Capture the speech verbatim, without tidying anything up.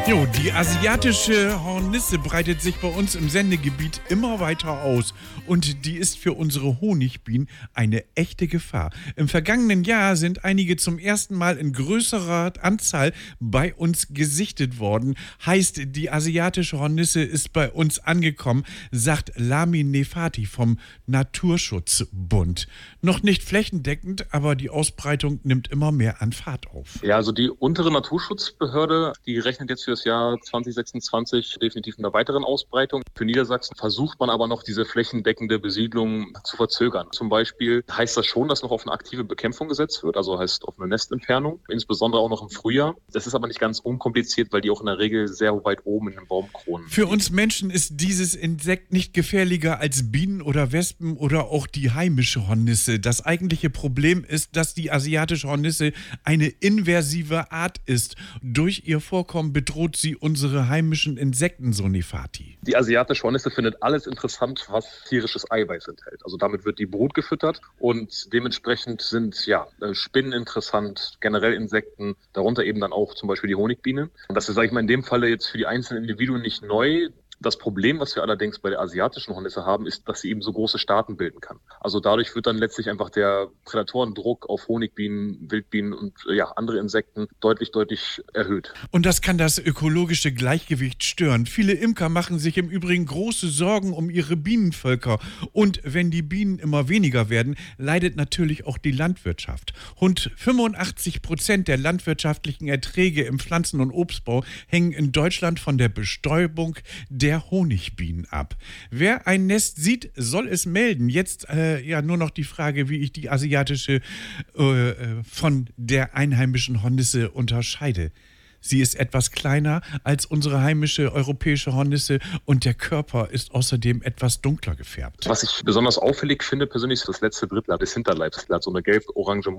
Jo, die asiatische Hornisse breitet sich bei uns im Sendegebiet immer weiter aus und die ist für unsere Honigbienen eine echte Gefahr. Im vergangenen Jahr sind einige zum ersten Mal in größerer Anzahl bei uns gesichtet worden. Heißt, die asiatische Hornisse ist bei uns angekommen, sagt Lamin Nefati vom Naturschutzbund. Noch nicht flächendeckend, aber die Ausbreitung nimmt immer mehr an Fahrt auf. Ja, also die untere Naturschutzbehörde, die rechnet jetzt für das Jahr zwanzig sechsundzwanzig definitiv mit einer weiteren Ausbreitung. Für Niedersachsen versucht man aber noch, diese flächendeckende Besiedlung zu verzögern. Zum Beispiel heißt das schon, dass noch auf eine aktive Bekämpfung gesetzt wird, also heißt auf eine Nestentfernung, insbesondere auch noch im Frühjahr. Das ist aber nicht ganz unkompliziert, weil die auch in der Regel sehr weit oben in den Baumkronen Für uns Menschen ist dieses Insekt nicht gefährlicher als Bienen oder Wespen oder auch die heimische Hornisse. Das eigentliche Problem ist, dass die asiatische Hornisse eine invasive Art ist. Durch ihr Vorkommen bedroht sie unsere heimischen Insekten, so Nefati. Die asiatische Hornisse findet alles interessant, was tierisches Eiweiß enthält. Also damit wird die Brut gefüttert und dementsprechend sind ja Spinnen interessant, generell Insekten, darunter eben dann auch zum Beispiel die Honigbiene. Und das ist, sage ich mal, in dem Falle jetzt für die einzelnen Individuen nicht neu. Das Problem, was wir allerdings bei der asiatischen Hornisse haben, ist, dass sie eben so große Staaten bilden kann. Also dadurch wird dann letztlich einfach der Prädatorendruck auf Honigbienen, Wildbienen und ja, andere Insekten deutlich, deutlich erhöht. Und das kann das ökologische Gleichgewicht stören. Viele Imker machen sich im Übrigen große Sorgen um ihre Bienenvölker. Und wenn die Bienen immer weniger werden, leidet natürlich auch die Landwirtschaft. Rund fünfundachtzig Prozent der landwirtschaftlichen Erträge im Pflanzen- und Obstbau hängen in Deutschland von der Bestäubung der der Honigbienen ab. Wer ein Nest sieht, soll es melden. Jetzt äh, ja nur noch die Frage, wie ich die asiatische äh, von der einheimischen Hornisse unterscheide. Sie ist etwas kleiner als unsere heimische europäische Hornisse und der Körper ist außerdem etwas dunkler gefärbt. Was ich besonders auffällig finde persönlich, ist das letzte Drittel des Hinterleibs. Das hat so eine gelb-orange